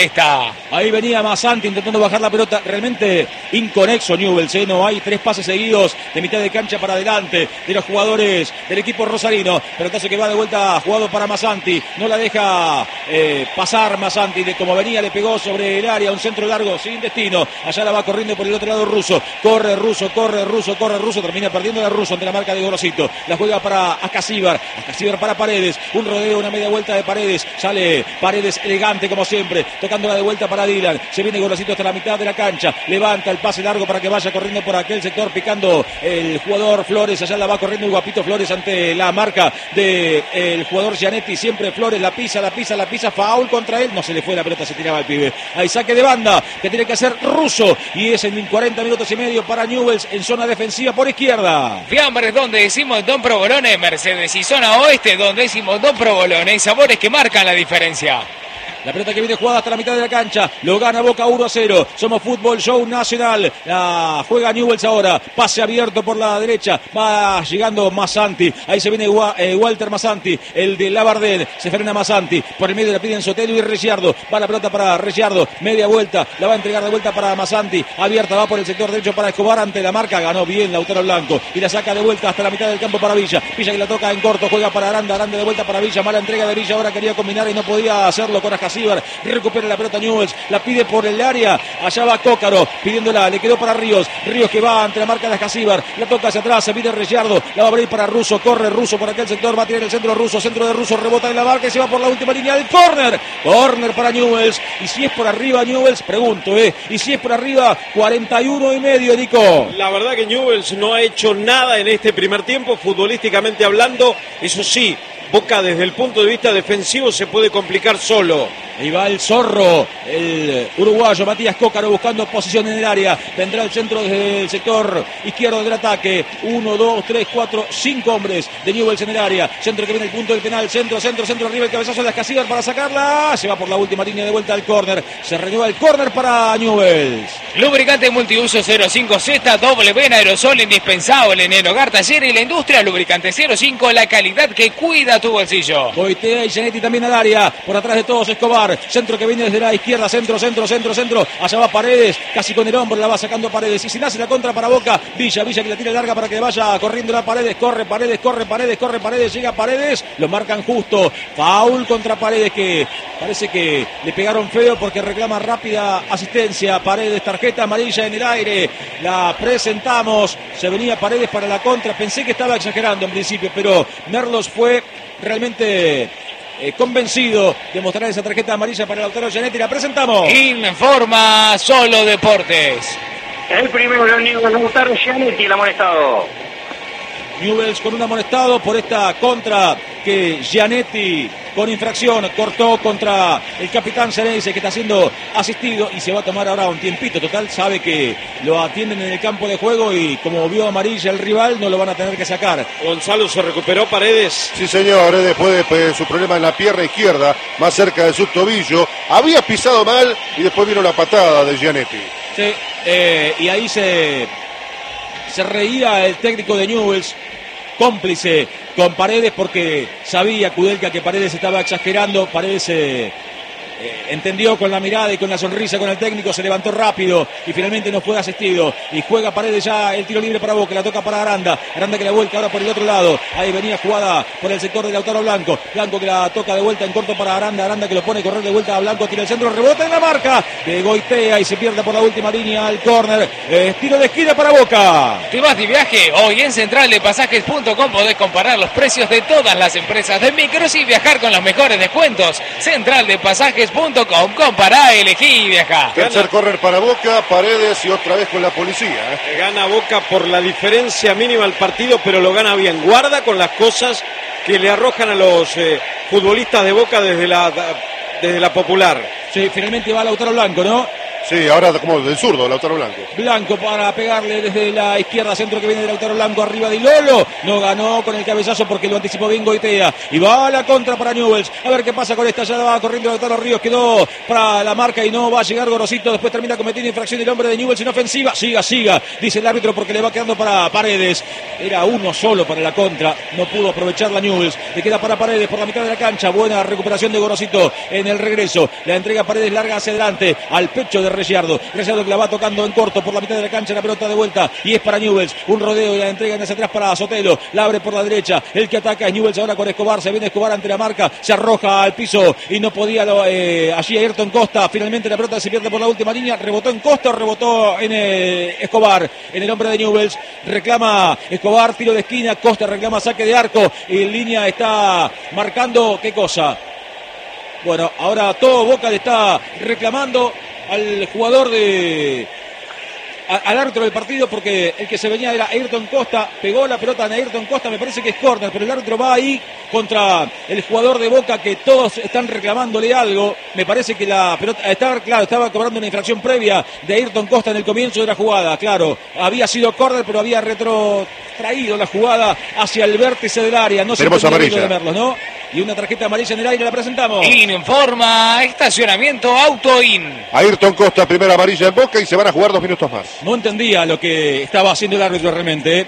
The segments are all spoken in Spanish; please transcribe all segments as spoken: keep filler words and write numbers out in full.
Está. Ahí venía Masanti intentando bajar la pelota, realmente inconexo Newell's, ¿eh? No hay tres pases seguidos de mitad de cancha para adelante de los jugadores del equipo rosarino. Pelotazo que va de vuelta jugado para Masanti, no la deja eh, pasar Masanti, de como venía le pegó sobre el área, un centro largo sin destino, allá la va corriendo por el otro lado Russo, corre Russo, corre Russo, corre Russo, termina perdiendo la Russo ante la marca de Gorosito, la juega para Acasíbar, Acasíbar para Paredes, un rodeo, una media vuelta de Paredes, sale Paredes elegante como siempre, tocándola de vuelta para Dylan, se viene Gorosito hasta la mitad de la cancha, levanta el pase largo para que vaya corriendo por aquel sector, picando el jugador Flores, allá la va corriendo el guapito Flores ante la marca del jugador Gianetti, siempre Flores la pisa, la pisa, la pisa, foul contra él, no se le fue la pelota, se tiraba el pibe, hay saque de banda que tiene que hacer Russo y es en cuarenta minutos y medio para Newell's en zona defensiva por izquierda. Fiambres donde decimos Don Provolone, Mercedes, y zona oeste donde decimos Don Provolone, sabores que marcan la diferencia. La pelota que viene jugada hasta la mitad de la cancha. Lo gana Boca uno a cero. Somos Fútbol Show Nacional. La juega Newell's ahora. Pase abierto por la derecha. Va llegando Masanti. Ahí se viene eh, Walter Masanti. El de Labardén. Se frena Masanti. Por el medio le piden Sotelo y Ricciardo. Va la pelota para Ricciardo. Media vuelta. La va a entregar de vuelta para Masanti. Abierta va por el sector derecho para Escobar ante la marca. Ganó bien Lautaro Blanco. Y la saca de vuelta hasta la mitad del campo para Villa. Villa que la toca en corto. Juega para Aranda. Aranda de vuelta para Villa. Mala entrega de Villa. Ahora quería combinar y no podía hacerlo con Ascasíbar. Recupera la pelota Newell's, la pide por el área, allá va Cócaro pidiéndola, le quedó para Ríos, Ríos que va ante la marca de Ascasíbar, la toca hacia atrás, se pide Ricciardo, la va a abrir para Russo, corre Russo por aquel sector, va a tirar el centro Russo, centro de Russo, rebota en la marca y se va por la última línea del córner, córner para Newell's, y si es por arriba Newell's, pregunto, eh, y si es por arriba, cuarenta y uno y medio, Nico. La verdad que Newell's no ha hecho nada en este primer tiempo, futbolísticamente hablando, eso sí, Boca desde el punto de vista defensivo se puede complicar solo. Ahí va el zorro, el uruguayo Matías Cócaro buscando posición en el área. Vendrá el centro desde el sector izquierdo del ataque. Uno, dos, tres, cuatro, cinco hombres de Newell's en el área. Centro que viene el punto del penal. Centro, centro, centro arriba. El cabezazo de Ascasíbar para sacarla. Se va por la última línea de vuelta al córner. Se renueva el córner para Newell's. Lubricante multiuso cero cinco Z, doble vena, aerosol indispensable en el hogar, taller y la industria. Lubricante cero cinco, la calidad que cuida tu bolsillo. Goitea y Gianetti también al área. Por atrás de todos Escobar. Centro que viene desde la izquierda. Centro, centro, centro, centro. Allá va Paredes. Casi con el hombro la va sacando Paredes. Y si nace la contra para Boca. Villa, Villa que la tira larga para que vaya corriendo la Paredes. Corre Paredes, corre Paredes, corre Paredes. Llega Paredes. Lo marcan justo. Foul contra Paredes que parece que le pegaron feo porque reclama rápida asistencia. Paredes, tarjeta amarilla en el aire. La presentamos. Se venía Paredes para la contra. Pensé que estaba exagerando en principio, pero Merlos fue realmente eh, convencido de mostrar esa tarjeta amarilla para Lautaro Gianetti. La presentamos. Informa Solo Deportes. El primero, Lautaro Gianetti, el amonestado. Newell's con un amonestado por esta contra que Gianetti con infracción cortó contra el capitán Ceneice, que está siendo asistido y se va a tomar ahora un tiempito. Total, sabe que lo atienden en el campo de juego y como vio amarilla el rival no lo van a tener que sacar. Gonzalo, ¿se recuperó Paredes? Sí, señor, después de su problema en la pierna izquierda, más cerca de su tobillo. Había pisado mal y después vino la patada de Gianetti. Sí, eh, y ahí se, se reía el técnico de Newell's, cómplice con Paredes porque sabía Kudelka que Paredes estaba exagerando. Paredes eh, eh, entendió con la mirada y con la sonrisa con el técnico, se levantó rápido y finalmente no fue asistido. Y juega Paredes ya el tiro libre para Boca, la toca para Aranda. Aranda que la vuelca ahora por el otro lado. Ahí venía jugada por el sector de Lautaro Blanco. Blanco que la toca de vuelta en corto para Aranda. Aranda que lo pone a correr de vuelta a Blanco, tira el centro, rebota en la marca de Goitea y se pierde por la última línea al córner. Eh, tiro de esquina para Boca. ¿Te vas de viaje? Hoy en central de pasajes punto com podés comparar los precios de todas las empresas de micros y viajar con los mejores descuentos. central de pasajes punto com, compará, elegí y viajá. Tercer córner para Boca, Paredes y otra vez con la policía. ¿eh? Gana Boca por la diferencia mínima al partido, pero lo gana bien. Guarda con las cosas que le arrojan a los eh, futbolistas de Boca desde la, desde la popular. Sí, finalmente va Lautaro Blanco, ¿no? Sí, ahora como del zurdo, Lautaro Blanco. Blanco para pegarle desde la izquierda, centro que viene de Lautaro Blanco, arriba de Lolo. No ganó con el cabezazo porque lo anticipó bien Goitea. Y va a la contra para Newell's. A ver qué pasa con esta. Ya va corriendo Lautaro Ríos. Quedó para la marca y no va a llegar Gorosito. Después termina cometiendo infracción el hombre de Newell's en ofensiva. Siga, siga, dice el árbitro porque le va quedando para Paredes. Era uno solo para la contra. No pudo aprovechar la Newell's. Le queda para Paredes por la mitad de la cancha. Buena recuperación de Gorosito en el regreso. La entrega Paredes larga hacia adelante al pecho de Reggiardo. Reggiardo que la va tocando en corto por la mitad de la cancha. La pelota de vuelta y es para Newell's. Un rodeo y la entrega hacia atrás para Sotelo. La abre por la derecha. El que ataca es Newell's ahora con Escobar. Se viene Escobar ante la marca. Se arroja al piso y no podía eh, allí Ayrton Costa. Finalmente la pelota se pierde por la última línea. Rebotó en Costa o rebotó en eh, Escobar. En el hombre de Newell's. Reclama Escobar. Tiro de esquina. Costa reclama saque de arco. Y en línea está marcando ¿qué cosa? Bueno, ahora todo Boca le está reclamando al jugador de... al árbitro del partido porque el que se venía era Ayrton Costa, pegó la pelota en Ayrton Costa, me parece que es córner, pero el árbitro va ahí contra el jugador de Boca que todos están reclamándole algo. Me parece que la pelota estaba, claro, estaba cobrando una infracción previa de Ayrton Costa en el comienzo de la jugada, claro, había sido córner pero había retrotraído la jugada hacia el vértice del área. No se Tenemos amarilla. De verlo, ¿no? Y una tarjeta amarilla en el aire, la presentamos. Informa estacionamiento Auto In. Ayrton Costa, primera amarilla en Boca y se van a jugar dos minutos más. No entendía lo que estaba haciendo el árbitro realmente.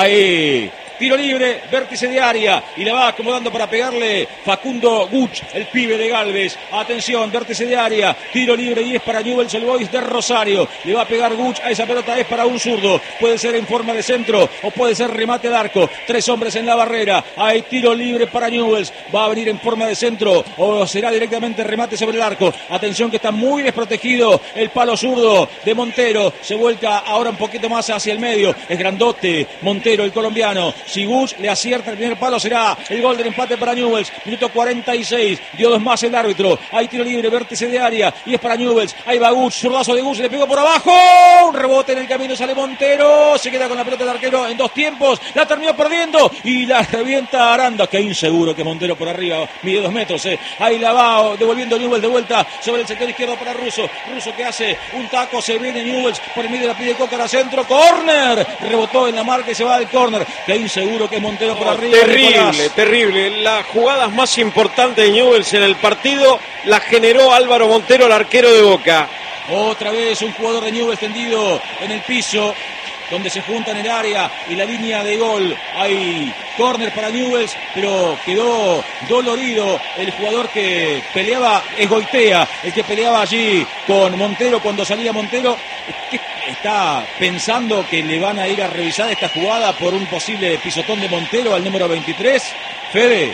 Ahí, tiro libre, vértice de área y la va acomodando para pegarle Facundo Guch, el pibe de Galvez. Atención, vértice de área, tiro libre y es para Newell's el Boys de Rosario. Le va a pegar Guch a esa pelota, es para un zurdo. Puede ser en forma de centro o puede ser remate al arco. Tres hombres en la barrera. Hay tiro libre para Newell's. Va a venir en forma de centro o será directamente remate sobre el arco. Atención que está muy desprotegido el palo zurdo de Montero. Se vuelca ahora un poquito más hacia el medio. Es grandote Montero, el colombiano. Si Guch le acierta el primer palo será el gol del empate para Newell's. Minuto cuarenta y seis, dio dos más el árbitro. Hay tiro libre, vértice de área y es para Newell's. Ahí va Guch, zurdazo de Guch, le pegó por abajo. Un rebote en el camino, sale Montero. Se queda con la pelota del arquero en dos tiempos. La terminó perdiendo y la revienta Aranda. Qué inseguro que Montero por arriba, mide dos metros. Eh. Ahí la va devolviendo Newell's de vuelta sobre el sector izquierdo para Russo. Russo que hace un taco, se viene Newell's por el medio, la pide Coca al centro. Córner, rebotó en la marca y se va al córner. Qué seguro que Montero por oh, arriba. Terrible, Nicolás. terrible. Las jugadas más importantes de Newell's en el partido las generó Álvaro Montero, el arquero de Boca. Otra vez un jugador de Newell's tendido en el piso, donde se juntan el área y la línea de gol. Hay córner para Newell's, pero quedó dolorido el jugador que peleaba, es Goitea, el que peleaba allí con Montero cuando salía Montero. ¿Qué está pensando que le van a ir a revisar esta jugada por un posible pisotón de Montero al número veintitrés? Fede.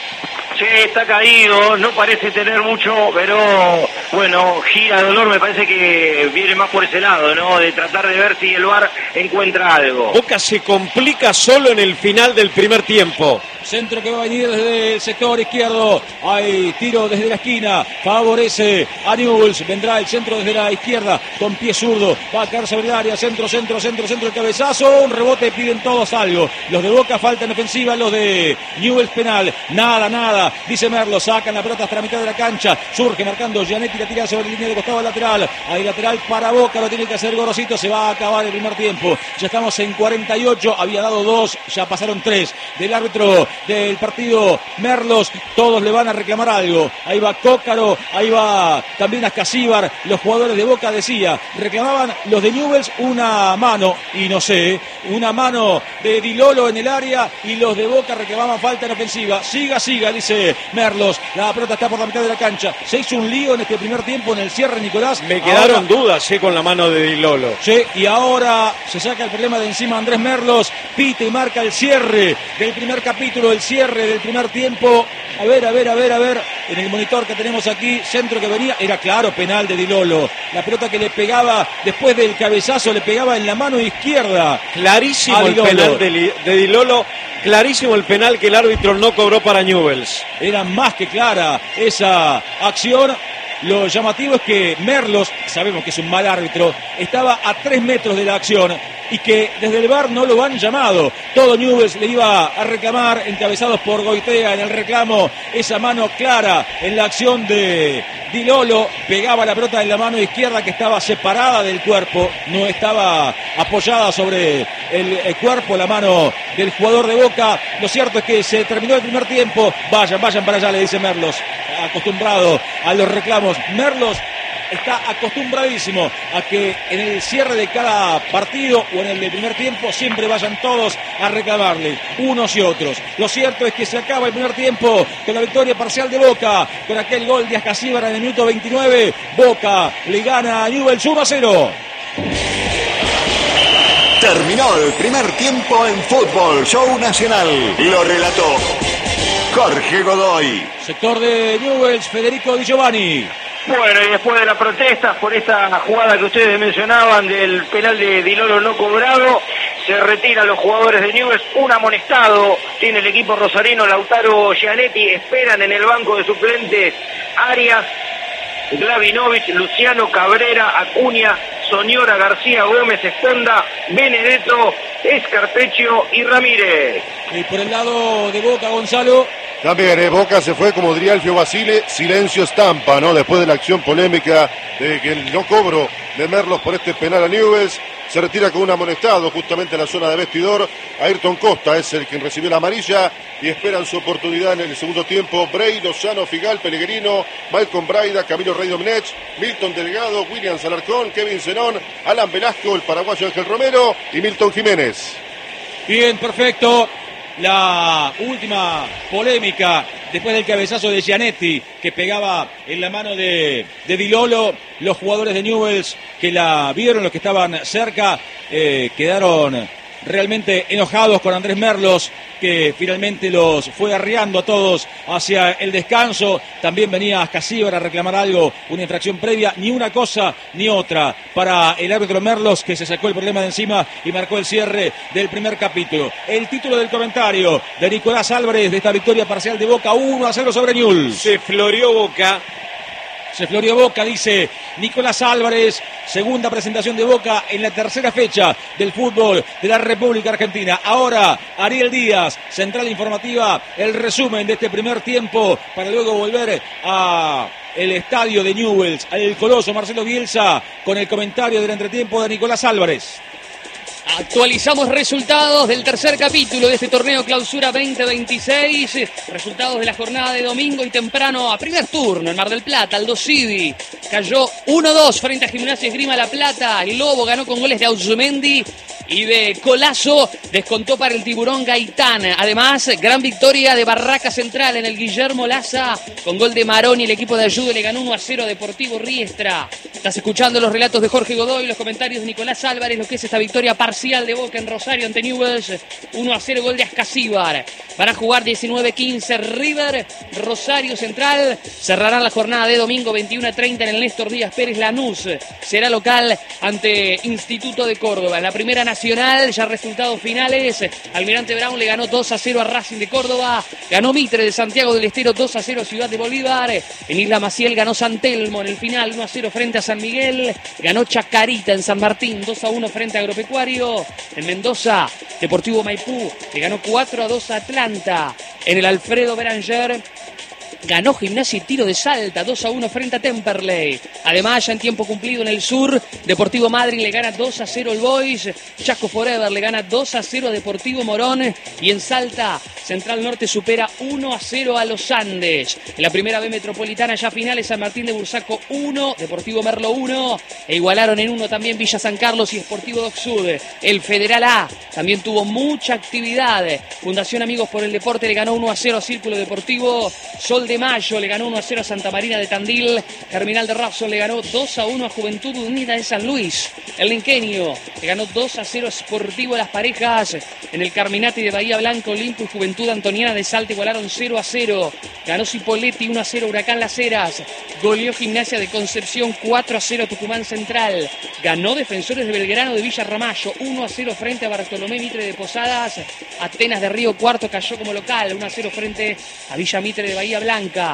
Sí, está caído, no parece tener mucho, pero bueno, gira de dolor, me parece que viene más por ese lado, ¿no? De tratar de ver si el V A R encuentra algo. Boca se complica solo en el final del primer tiempo. Centro que va a venir desde el sector izquierdo. Hay tiro desde la esquina. Favorece a Newell's. Vendrá el centro desde la izquierda con pie zurdo. Va a caer sobre el área. Centro, centro, centro, centro. El cabezazo. Un rebote. Piden todos algo. Los de Boca falta en ofensiva. Los de Newell's penal. Nada, nada. Dice Merlo. Sacan la pelota hasta la mitad de la cancha. Surge marcando Gianetti. La tira sobre la línea de costado lateral. Hay lateral para Boca. Lo tiene que hacer Gorosito. Se va a acabar el primer tiempo. Ya estamos en cuarenta y ocho. Había dado dos. Ya pasaron tres. Del árbitro del partido Merlos, todos le van a reclamar algo. Ahí va Cócaro, ahí va también Ascasíbar. Los jugadores de Boca decía, reclamaban los de Newell's una mano, y no sé, una mano de Di Lolo en el área, y los de Boca reclamaban falta en ofensiva. Siga, siga, dice Merlos. La pelota está por la mitad de la cancha. Se hizo un lío en este primer tiempo en el cierre, Nicolás. Me quedaron ahora, dudas eh, con la mano de Di Lolo. Sí, y ahora se saca el problema de encima Andrés Merlos. Pite y marca el cierre del primer capítulo, el cierre del primer tiempo. A ver, a ver, a ver, a ver. En el monitor que tenemos aquí, centro que venía, era claro, penal de Di Lolo. La pelota que le pegaba después del cabezazo, le pegaba en la mano izquierda. Clarísimo el penal de, de Di Lolo. Clarísimo el penal que el árbitro no cobró para Newell's. Era más que clara esa acción. Lo llamativo es que Merlos sabemos que es un mal árbitro, estaba a tres metros de la acción y que desde el V A R no lo han llamado. Todo Newell's le iba a reclamar, encabezados por Goitea en el reclamo, esa mano clara en la acción de Di Lolo, pegaba la pelota en la mano izquierda que estaba separada del cuerpo, no estaba apoyada sobre el, el cuerpo, la mano del jugador de Boca. Lo cierto es que se terminó el primer tiempo. Vayan, vayan para allá, le dice Merlos, acostumbrado a los reclamos. Merlos está acostumbradísimo a que en el cierre de cada partido o en el del primer tiempo siempre vayan todos a reclamarle, unos y otros. Lo cierto es que se acaba el primer tiempo con la victoria parcial de Boca, con aquel gol de Ascasíbar en el minuto veintinueve. Boca le gana a Newell's uno a cero. Terminó el primer tiempo en Fútbol Show Nacional. Lo relató Jorge Godoy. Sector de Newell's, Federico Di Giovanni. Bueno, y después de las protestas por esta jugada que ustedes mencionaban del penal de Di Lolo no cobrado, se retiran los jugadores de Newell's, un amonestado tiene el equipo rosarino. Lautaro Gianetti, esperan en el banco de suplentes Arias, Glavinovich, Luciano Cabrera, Acuña, Soñora, García, Gómez, Esponda, Benedetto, Escarpeccio y Ramírez. Y por el lado de Boca, Gonzalo. También eh, Boca se fue, como diría Alfio Basile, silencio estampa, ¿no? Después de la acción polémica de que el no cobro de Merlos por este penal a Newell's, se retira con un amonestado justamente en la zona de vestidor. Ayrton Costa es el quien recibió la amarilla y esperan su oportunidad en el segundo tiempo. Bray, Lozano, Figal, Pellegrino, Malcolm Braida, Camilo Rey Domenech, Milton Delgado, William Alarcón, Kevin Zenón, Alan Velasco, el paraguayo Ángel Romero y Milton Jiménez. Bien, perfecto. La última polémica después del cabezazo de Gianetti que pegaba en la mano de, de Di Lolo. Los jugadores de Newell's que la vieron, los que estaban cerca, eh, quedaron realmente enojados con Andrés Merlos, que finalmente los fue arriando a todos hacia el descanso. También venía Ascasíbar a reclamar algo, una infracción previa. Ni una cosa ni otra para el árbitro Merlos, que se sacó el problema de encima y marcó el cierre del primer capítulo. El título del comentario de Nicolás Álvarez de esta victoria parcial de Boca, uno a cero sobre Newell's. Se floreó Boca. Se floreó Boca, dice Nicolás Álvarez. Segunda presentación de Boca en la tercera fecha del fútbol de la República Argentina. Ahora Ariel Díaz, central informativa, el resumen de este primer tiempo para luego volver a el estadio de Newell's, al Coloso Marcelo Bielsa, con el comentario del entretiempo de Nicolás Álvarez. Actualizamos resultados del tercer capítulo de este torneo Clausura veinte veintiséis. Resultados de la jornada de domingo y temprano a primer turno en Mar del Plata. Aldo Civi cayó uno dos frente a Gimnasia Esgrima La Plata. El Lobo ganó con goles de Auzumendi y de Colazo. Descontó para el Tiburón Gaitán. Además, gran victoria de Barraca Central en el Guillermo Laza con gol de Maroni. El equipo de Ayude le ganó uno a cero a Deportivo Riestra. Estás escuchando los relatos de Jorge Godoy, los comentarios de Nicolás Álvarez, lo que es esta victoria parcial de Boca en Rosario ante Newell's. uno a cero, gol de Ascasíbar. Para jugar diecinueve quince River, Rosario Central. Cerrarán la jornada de domingo veintiuno a treinta en el Néstor Díaz Pérez. Lanús será local ante Instituto de Córdoba. En la Primera Nacional, ya resultados finales. Almirante Brown le ganó dos a cero a Racing de Córdoba. Ganó Mitre de Santiago del Estero dos a cero a Ciudad de Bolívar. En Isla Maciel ganó San Telmo en el final uno a cero frente a San Miguel. Ganó Chacarita en San Martín dos a uno frente a Agropecuario. En Mendoza, Deportivo Maipú le ganó cuatro a dos a Atlanta. En el Alfredo Beranger ganó Gimnasia y Tiro de Salta dos a uno frente a Temperley. Además, ya en tiempo cumplido en el sur, Deportivo Madryn le gana dos a cero al Boys. Chaco Forever le gana dos a cero a Deportivo Morón. Y en Salta, Central Norte supera uno a cero a los Andes. En la Primera B Metropolitana, ya finales, San Martín de Bursaco uno, Deportivo Merlo uno. E igualaron en uno también Villa San Carlos y Sportivo Doc Sud. El Federal A también tuvo mucha actividad. Fundación Amigos por el Deporte le ganó uno a cero a Círculo Deportivo Sol de Mayo, le ganó uno a cero a Santa Marina de Tandil. Terminal de Rapson le ganó dos a uno a Juventud Unida de San Luis. El Lenqueño le ganó dos a cero a Sportivo Las Parejas. En el Carminati de Bahía Blanca, Olimpo y Juventud Antoniana de Salta igualaron cero a cero. Ganó Cipolletti uno a cero Huracán Las Heras. Goleó Gimnasia de Concepción cuatro a cero Tucumán Central. Ganó Defensores de Belgrano de Villa Ramallo uno a cero frente a Bartolomé Mitre de Posadas. Atenas de Río Cuarto cayó como local uno a cero frente a Villa Mitre de Bahía Blanca.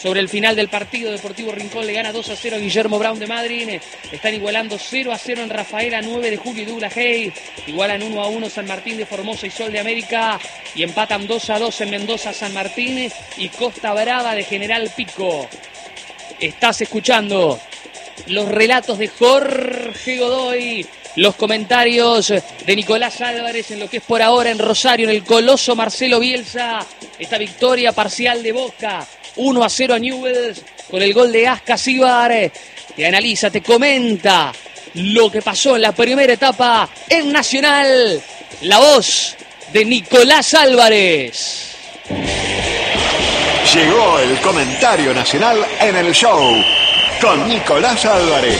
Sobre el final del partido, Deportivo Rincón le gana dos a cero a Guillermo Brown de Madrid. Están igualando cero a cero en Rafaela, nueve de julio y Douglas Hay. Igualan uno a uno San Martín de Formosa y Sol de América. Y empatan dos a dos en Mendoza, San Martín y Costa Brava de General Pico. Estás escuchando los relatos de Jorge Godoy, los comentarios de Nicolás Álvarez en lo que es por ahora en Rosario, en el Coloso Marcelo Bielsa. Esta victoria parcial de Boca, uno a cero a Newell's, con el gol de Ascasíbar. Te analiza, te comenta lo que pasó en la primera etapa en Nacional. La voz de Nicolás Álvarez. Llegó el comentario nacional en el show con Nicolás Álvarez.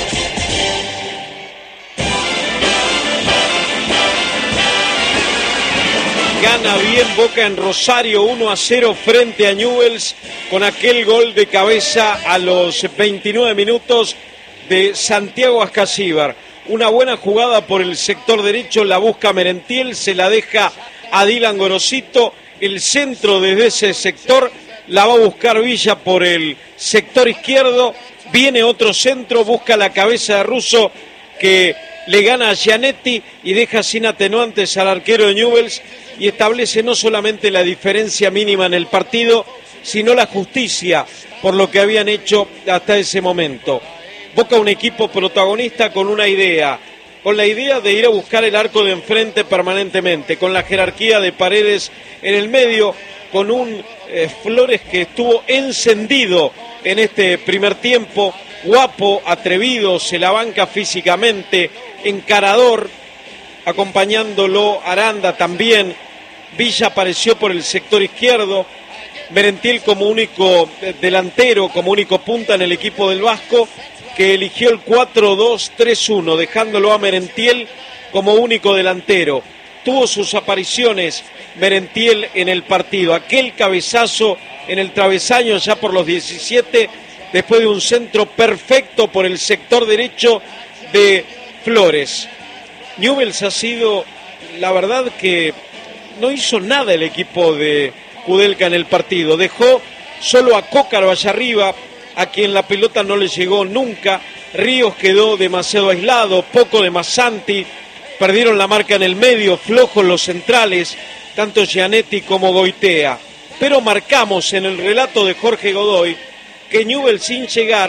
Gana bien Boca en Rosario, uno a cero frente a Newell's, con aquel gol de cabeza a los veintinueve minutos de Santiago Ascasíbar. Una buena jugada por el sector derecho, la busca Merentiel, se la deja a Dylan Gorosito, el centro desde ese sector, la va a buscar Villa por el sector izquierdo, viene otro centro, busca la cabeza de Russo que le gana a Gianetti y deja sin atenuantes al arquero de Newell's y establece no solamente la diferencia mínima en el partido, sino la justicia por lo que habían hecho hasta ese momento. Boca un equipo protagonista con una idea, con la idea de ir a buscar el arco de enfrente permanentemente, con la jerarquía de Paredes en el medio, con un eh, Flores que estuvo encendido en este primer tiempo, guapo, atrevido, se la banca físicamente, encarador, acompañándolo Aranda también. Villa apareció por el sector izquierdo, Merentiel como único delantero, como único punta en el equipo del Vasco, que eligió el cuatro dos tres uno, dejándolo a Merentiel como único delantero. Tuvo sus apariciones Merentiel en el partido, aquel cabezazo en el travesaño ya por los diecisiete, después de un centro perfecto por el sector derecho de Flores. Newell's ha sido, la verdad que no hizo nada el equipo de Kudelka en el partido, dejó solo a Cócaro allá arriba, a quien la pelota no le llegó nunca. Ríos quedó demasiado aislado, poco de Massanti, perdieron la marca en el medio, flojos los centrales, tanto Gianetti como Goitea. Pero marcamos en el relato de Jorge Godoy que Newell's sin llegar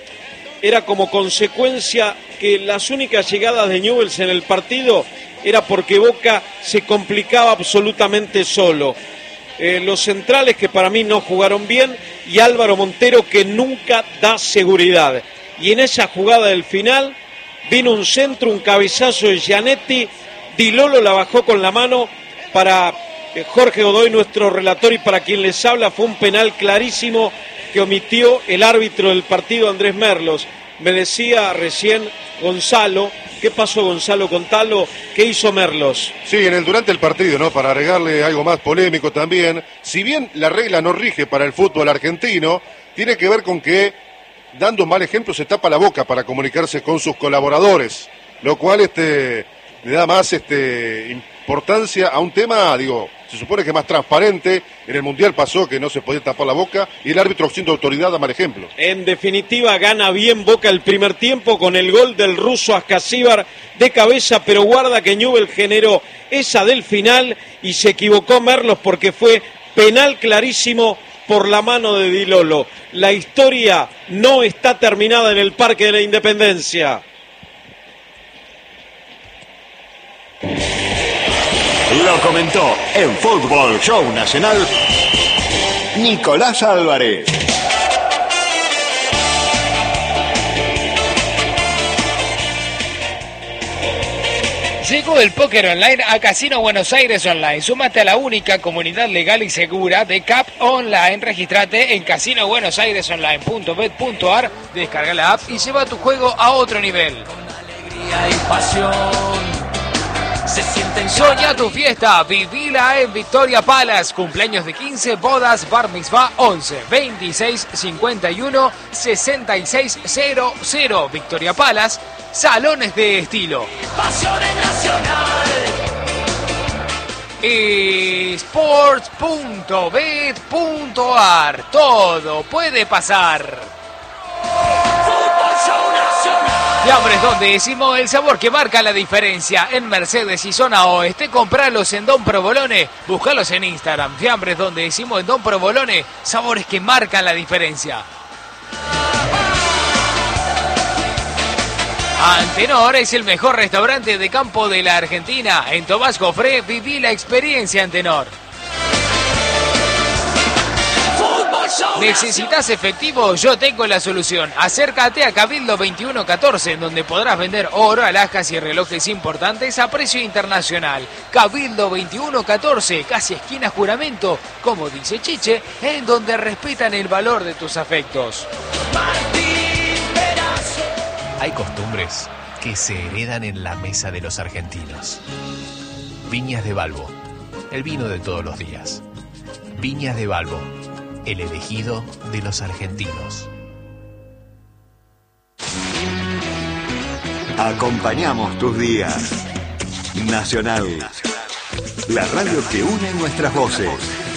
era como consecuencia que las únicas llegadas de Newell's en el partido era porque Boca se complicaba absolutamente solo. Eh, los centrales que para mí no jugaron bien y Álvaro Montero que nunca da seguridad. Y en esa jugada del final vino un centro, un cabezazo de Gianetti, Di Lolo la bajó con la mano para eh, Jorge Godoy, nuestro relator, y para quien les habla fue un penal clarísimo que omitió el árbitro del partido, Andrés Merlos. Me decía recién Gonzalo, ¿qué pasó Gonzalo Contalo? ¿Qué hizo Merlos? Sí, en el durante el partido, ¿no? Para agregarle algo más polémico también, si bien la regla no rige para el fútbol argentino, tiene que ver con que, dando mal ejemplo, se tapa la boca para comunicarse con sus colaboradores, lo cual este, le da más este, importancia a un tema, digo, se supone que más transparente. En el Mundial pasó que no se podía tapar la boca y el árbitro siendo autoridad da mal ejemplo. En definitiva gana bien Boca el primer tiempo con el gol del ruso Ascasíbar de cabeza, pero guarda que Newell's generó esa del final y se equivocó Merlos porque fue penal clarísimo por la mano de Di Lolo. La historia no está terminada en el Parque de la Independencia. Lo comentó en Fútbol Show Nacional Nicolás Álvarez. Llegó el póker online a Casino Buenos Aires Online. Súmate a la única comunidad legal y segura de C A P Online. Regístrate en casino buenos aires online punto bet punto ar, descarga la app y lleva tu juego a otro nivel. Alegría y pasión. Se sienten. Soñá tu fiesta, vivila en Victoria Palace. Cumpleaños de quince, bodas, bar mitzvah once, veintiséis, cincuenta y uno, sesenta y seis cero cero. Victoria Palace, salones de estilo. Sports punto bet punto ar. Todo puede pasar. Fiambres Don Décimo, el sabor que marca la diferencia. En Mercedes y zona oeste, compralos en Don Provolone. Búscalos en Instagram. Fiambres Don Décimo en Don Provolone. Sabores que marcan la diferencia. Antenor es el mejor restaurante de campo de la Argentina. En Tomás Jofré viví la experiencia Antenor. ¿Necesitas efectivo? Yo tengo la solución. Acércate a Cabildo veintiuno catorce, en donde podrás vender oro, alhajas y relojes importantes a precio internacional. Cabildo veintiuno catorce, casi esquina Juramento, como dice Chiche, en donde respetan el valor de tus afectos. Hay costumbres que se heredan en la mesa de los argentinos. Viñas de Balbo, el vino de todos los días. Viñas de Balbo, el elegido de los argentinos. Acompañamos tus días. Nacional, la radio que une nuestras voces.